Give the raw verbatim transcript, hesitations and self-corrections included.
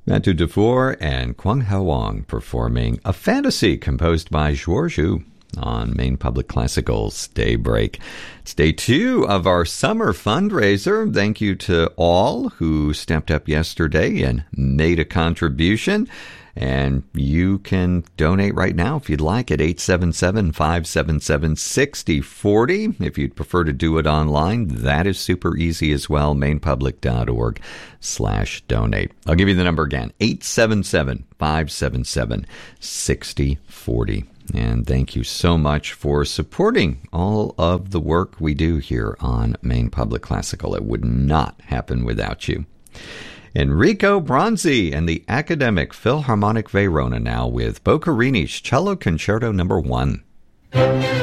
Matthew Dufour and Kwang Hao Wong performing a fantasy composed by Zhuo Zhu on Maine Public Classical's Daybreak. It's day two of our summer fundraiser. Thank you to all who stepped up yesterday and made a contribution. And you can donate right now if you'd like at eight seven seven, five seven seven, six zero four zero. If you'd prefer to do it online, that is super easy as well. mainepublic.org slash donate. I'll give you the number again, eight seven seven, five seven seven, six zero four zero. And thank you so much for supporting all of the work we do here on Maine Public Classical. It would not happen without you. Enrico Bronzi and the Academic Philharmonic Verona now with Boccherini's Cello Concerto Number One.